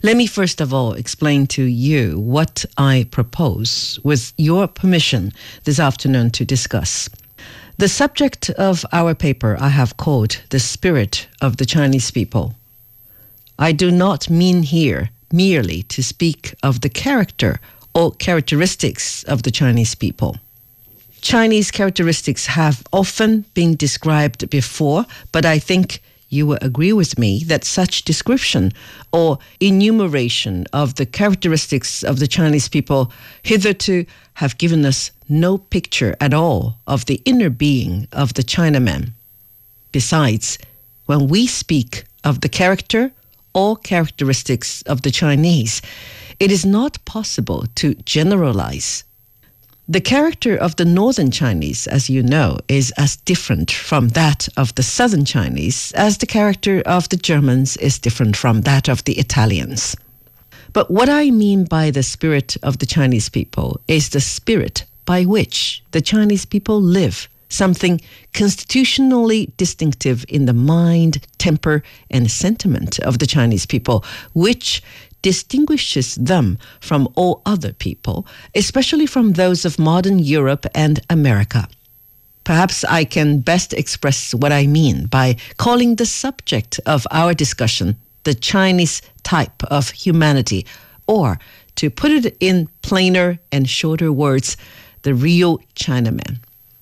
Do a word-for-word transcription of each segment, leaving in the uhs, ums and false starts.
Let me first of all explain to you what I propose, with your permission, this afternoon to discuss. The subject of our paper I have called The Spirit of the Chinese People. I do not mean here merely to speak of the character or characteristics of the Chinese people. Chinese characteristics have often been described before, but I think you will agree with me that such description or enumeration of the characteristics of the Chinese people hitherto have given us no picture at all of the inner being of the Chinaman. Besides, when we speak of the character or characteristics of the Chinese, it is not possible to generalize. The character of the northern Chinese, as you know, is as different from that of the southern Chinese as the character of the Germans is different from that of the Italians. But what I mean by the spirit of the Chinese people is the spirit by which the Chinese people live, something constitutionally distinctive in the mind, temper, and sentiment of the Chinese people, which distinguishes them from all other people, especially from those of modern Europe and America. Perhaps I can best express what I mean by calling the subject of our discussion the Chinese type of humanity, or, to put it in plainer and shorter words, the real Chinaman.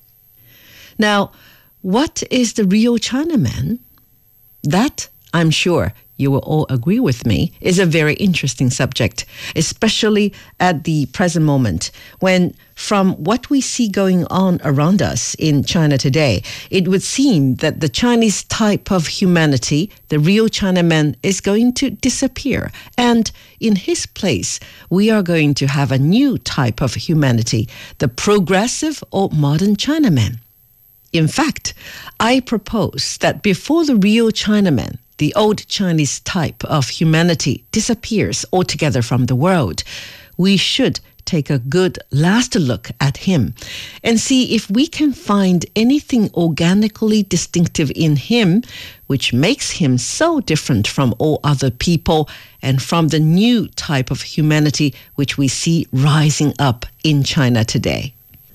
Now, what is the real Chinaman? That, I'm sure, you will all agree with me, is a very interesting subject, especially at the present moment, when from what we see going on around us in China today, it would seem that the Chinese type of humanity, the real Chinaman, is going to disappear. And in his place, we are going to have a new type of humanity, the progressive or modern Chinaman. In fact, I propose that before the real Chinaman, the old Chinese type of humanity, disappears altogether from the world, we should take a good last look at him and see if we can find anything organically distinctive in him which makes him so different from all other people and from the new type of humanity which we see rising up in China today.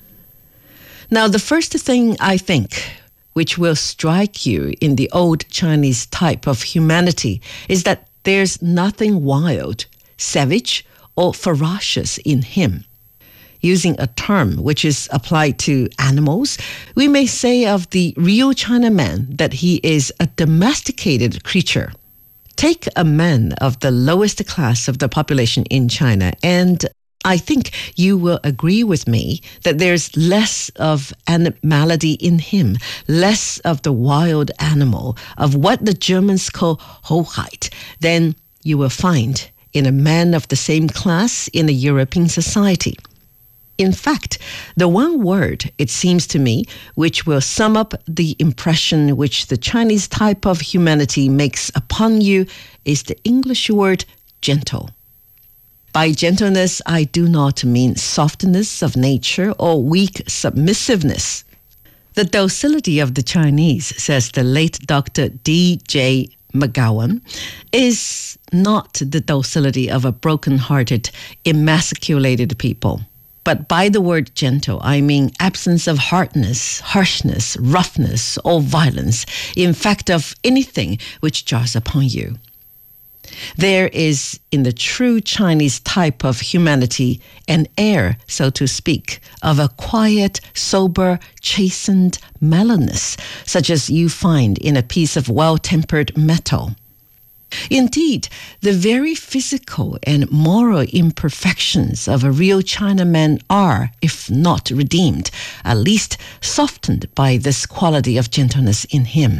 Now, the first thing I think which will strike you in the old Chinese type of humanity is that there's nothing wild, savage, or ferocious in him. Using a term which is applied to animals, we may say of the real Chinaman that he is a domesticated creature. Take a man of the lowest class of the population in China, and I think you will agree with me that there's less of animality in him, less of the wild animal, of what the Germans call Hoheit, than you will find in a man of the same class in a European society. In fact, the one word, it seems to me, which will sum up the impression which the Chinese type of humanity makes upon you is the English word gentle. By gentleness, I do not mean softness of nature or weak submissiveness. The docility of the Chinese, says the late Doctor D J McGowan, is not the docility of a broken-hearted, emasculated people. But by the word gentle, I mean absence of hardness, harshness, roughness, or violence, in fact of anything which jars upon you. There is, in the true Chinese type of humanity, an air, so to speak, of a quiet, sober, chastened mellowness, such as you find in a piece of well-tempered metal. Indeed, the very physical and moral imperfections of a real Chinaman are, if not redeemed, at least softened by this quality of gentleness in him.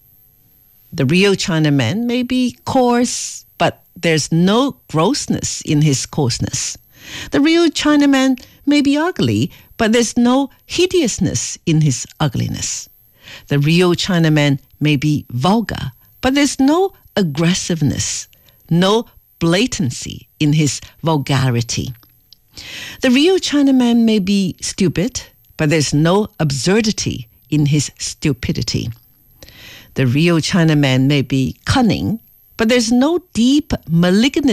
The real Chinaman may be coarse, but there's no grossness in his coarseness. The real Chinaman may be ugly, but there's no hideousness in his ugliness. The real Chinaman may be vulgar, but there's no aggressiveness, no blatancy in his vulgarity. The real Chinaman may be stupid, but there's no absurdity in his stupidity. The real Chinaman may be cunning, but there's no deep malignity